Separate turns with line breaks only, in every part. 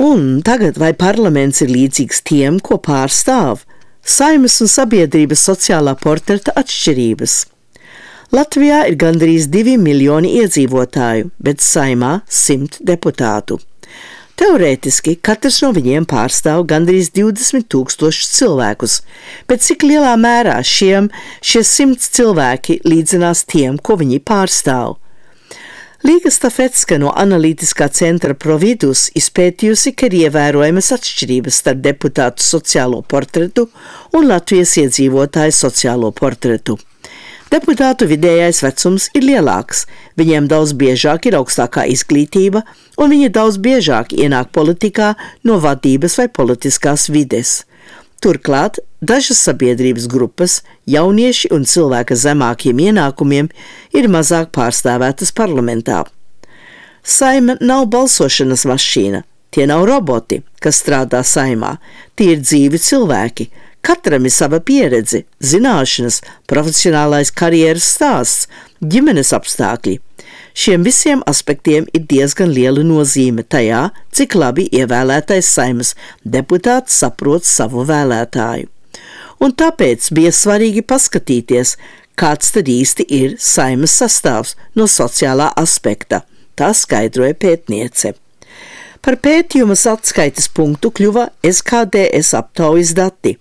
Un tagad vai parlaments ir līdzīgs tiem, ko pārstāv? Saeimas un sabiedrības sociālā portreta atšķirības. Latvijā ir gandrīz 2 miljoni iedzīvotāju, bet Saeimā 100 deputātu. Teorētiski katrs no viņiem pārstāv gandrīz 20 000 cilvēkus, bet cik lielā mērā šie 100 cilvēki līdzinās tiem, ko viņi pārstāv? Līga Stafetska no analītiskā centra Providus izpētījusi, ka ir ievērojamas atšķirības starp deputātu sociālo portretu un Latvijas iedzīvotāju sociālo portretu. Deputātu vidējais vecums ir lielāks, viņiem daudz biežāk ir augstākā izglītība, un viņi daudz biežāk ienāk politikā no vadības vai politiskās vides. Turklāt dažas sabiedrības grupas, jaunieši un cilvēka zemākiem ienākumiem ir mazāk pārstāvētas parlamentā. Saeima nav balsošanas mašīna, tie nav roboti, kas strādā Saeimā, tie ir dzīvi cilvēki. Katram ir sava pieredze, zināšanas, profesionālais karjeras stāsts, ģimenes apstākļi. Šiem visiem aspektiem ir diezgan liela nozīme tajā, cik labi ievēlētais Saeimas deputāts saprot savu vēlētāju. Un tāpēc bija svarīgi paskatīties, kāds tad īsti ir Saeimas sastāvs no sociālā aspekta. Tā skaidroja pētniece. Par pētījumas atskaites punktu kļuva SKDS aptaujas dati.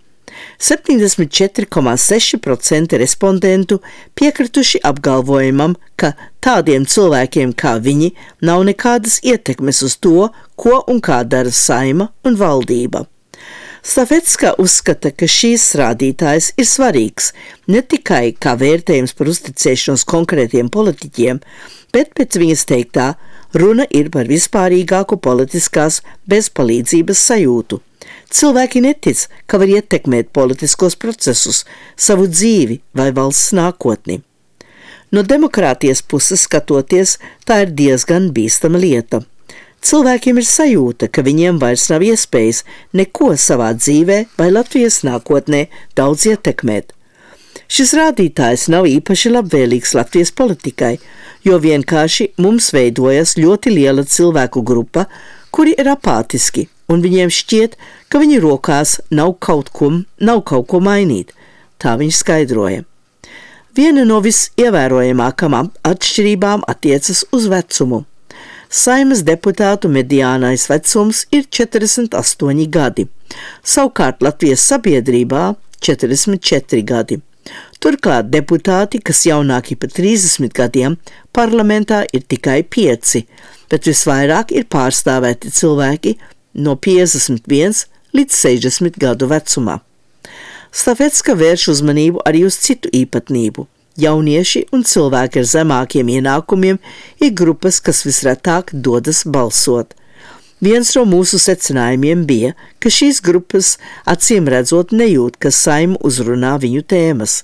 74,6% respondentu piekrituši apgalvojumam, ka tādiem cilvēkiem kā viņi nav nekādas ietekmes uz to, ko un kā dara Saeima un valdība. Stafetska uzskata, ka šīs rādītājs ir svarīgs ne tikai kā vērtējums par uzticēšanos konkrētiem politiķiem, bet pēc viņas teiktā runa ir par vispārīgāku politiskās bezpalīdzības sajūtu. Cilvēki netic, ka var ietekmēt politiskos procesus, savu dzīvi vai valsts nākotni. No demokrātijas puses skatoties, tā ir diezgan bīstama lieta. Cilvēkiem ir sajūta, ka viņiem vairs nav iespējas neko savā dzīvē vai Latvijas nākotnē daudz ietekmēt. Šis rādītājs nav īpaši labvēlīgs Latvijas politikai, jo vienkārši mums veidojas ļoti liela cilvēku grupa, kuri ir apātiski, un viņiem šķiet, ka viņu rokās nav kaut ko mainīt. Tā viņš skaidroja. Viena no visievērojamākām atšķirībām attiecas uz vecumu. Saeimas deputātu mediānais vecums ir 48 gadi, savukārt Latvijas sabiedrībā 44 gadi. Turklāt deputāti, kas jaunāki par 30 gadiem, parlamentā ir tikai 5, bet visvairāk ir pārstāvēti cilvēki no 51 līdz 60 gadu vecumā. Stafetska vērš uzmanību arī uz citu īpatnību. Jaunieši un cilvēki ar zemākiem ienākumiem ir grupas, kas visretāk dodas balsot. Viens no mūsu secinājumiem bija, ka šīs grupas acīm redzot nejūt, ka Saeima uzrunā viņu tēmas,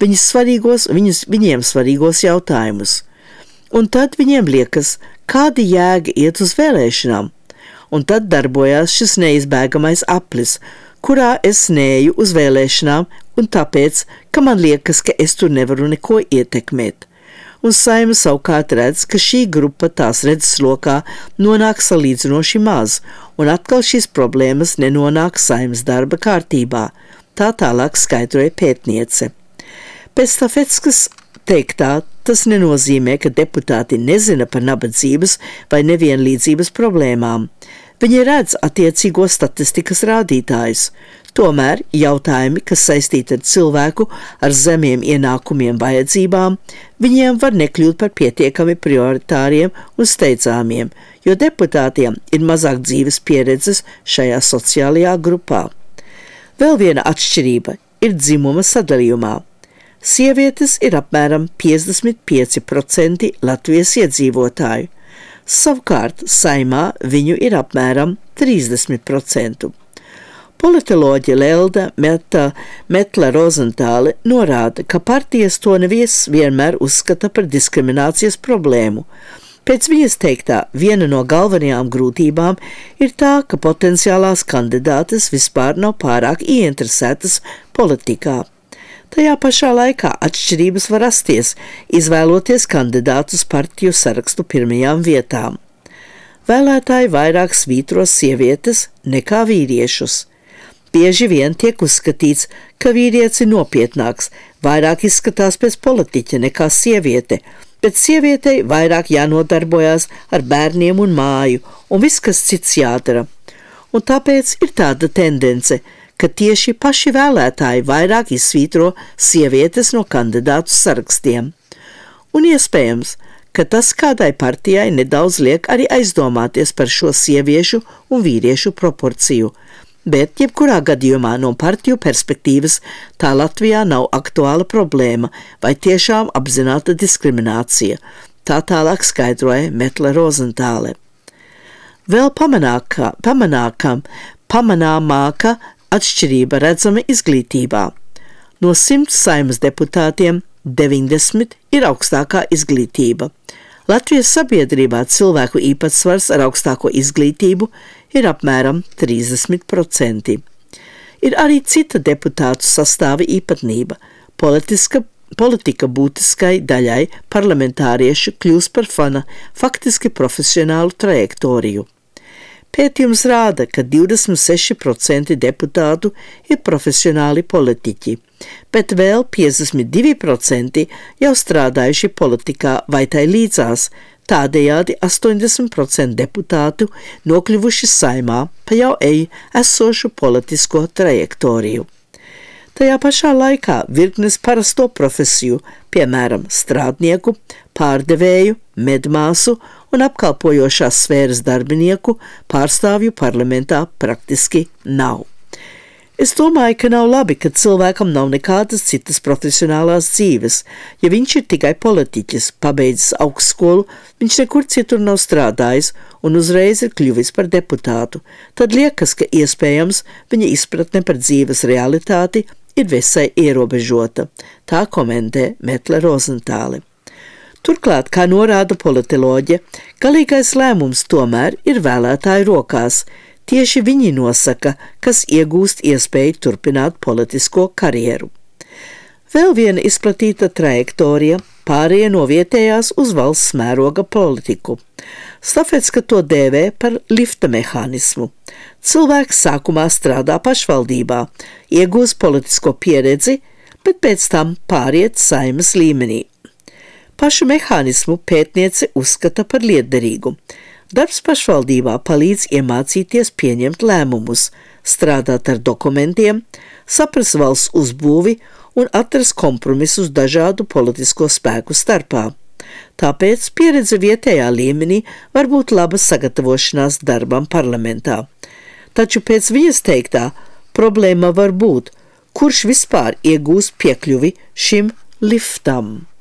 viņiem svarīgos jautājumus. Un tad viņiem liekas, kāda jēga iet uz vēlēšanām. Un tad darbojās šis neizbēgamais aplis, kurā es neeju uz vēlēšanām, un tāpēc, ka man liekas, ka es tur nevaru neko ietekmēt. Un Saeima savukārt redz, ka šī grupa tās redzeslokā nonāk salīdzinoši maz, un atkal šīs problēmas nenonāk Saeimas darba kārtībā. Tā tālāk skaidroja pētniece. Pēc Stafetskas teiktā, tas nenozīmē, ka deputāti nezina par nabadzības vai nevienlīdzības problēmām. Viņi redz attiecīgo statistikas rādītājus. Tomēr jautājumi, kas saistīti ar cilvēku ar zemiem ienākumiem vajadzībām, viņiem var nekļūt par pietiekami prioritāriem un steidzāmiem, jo deputātiem ir mazāk dzīves pieredzes šajā sociālajā grupā. Vēl viena atšķirība ir dzimuma sadalījumā. Sievietes ir apmēram 55% Latvijas iedzīvotāju. Savukārt Saeimā viņu ir apmēram 30%. Politoloģe Lelda Metla-Rozentāle norāda, ka partijas to vienmēr uzskata par diskriminācijas problēmu. Pēc viņas teiktā, viena no galvenajām grūtībām ir tā, ka potenciālās kandidātes vispār nav pārāk ieinteresētas politikā. Tajā pašā laikā atšķirības var rasties, izvēloties kandidātus partiju sarakstu pirmajām vietām. vēlētāji vairāk svītro sievietes nekā vīriešus. Bieži vien tiek uzskatīts, ka vīrietis ir nopietnāks, vairāk izskatās pēc politiķa nekā sieviete, bet sievietei vairāk jānodarbojās ar bērniem un māju, un viss, kas cits jādara. Un tāpēc ir tāda tendence, ka tieši paši vēlētāji vairāk izsvītro sievietes no kandidātu sarakstiem. Un iespējams, ka tas kādai partijai nedaudz liek arī aizdomāties par šo sieviešu un vīriešu proporciju, bet jebkurā gadījumā no partiju perspektīvas tā Latvijā nav aktuāla problēma vai tiešām apzināta diskriminācija, tā tālāk skaidroja Metle Rozentāle. Vēl pamanāmāka atšķirība redzama izglītībā. No 100 Saeimas deputātiem 90 ir augstākā izglītība. Latvijas sabiedrībā cilvēku īpatsvars ar augstāko izglītību ir apmēram 30%. Ir arī cita deputātu sastāva īpatnība. Politika būtiskai daļai parlamentāriešu kļūst par faktiski profesionālu trajektoriju. Pētījums rāda, ka 26% deputātu ir profesionāli politiķi, bet vēl 52% jau strādājuši politikā vai tai līdzās, tādējādi 80% deputātu nokļuvuši Saeimā pa jau esošu politisko trajektoriju. Tajā pašā laikā virknes parasto profesiju, piemēram, strādnieku, pārdevēju, medmāsu un apkalpojošās sfēras darbinieku pārstāvju parlamentā praktiski nav. Es domāju, ka nav labi, ka cilvēkam nav nekādas citas profesionālās dzīves. Ja viņš ir tikai politiķis, pabeidzis augstskolu, viņš nekur citur nav strādājis un uzreiz ir kļuvis par deputātu, tad liekas, ka iespējams viņa izpratne par dzīves realitāti ir visai ierobežota. Tā komentē Metle Rozentāle. Turklāt, kā norāda politoloģe, galīgais lēmums tomēr ir vēlētāju rokās. Tieši viņi nosaka, kas iegūst iespēju turpināt politisko karjeru. Vēl viena izplatīta trajektorija pārēja no vietējās uz valsts mēroga politiku. Stafetska to dēvē par lifta mehānismu. Cilvēks sākumā strādā pašvaldībā, iegūst politisko pieredzi, bet pēc tam pāriet Saeimas līmenī. Pašu mehānismu pētniece uzskata par lietderīgu. Darbs pašvaldībā palīdz iemācīties pieņemt lēmumus, strādāt ar dokumentiem, saprast valsts uzbūvi un atrast kompromisus dažādu politisko spēku starpā. Tāpēc pieredze vietējā līmenī var būt laba sagatavošanās darbam parlamentā. Taču pēc viņas teiktā problēma var būt, kurš vispār iegūs piekļuvi šim liftam.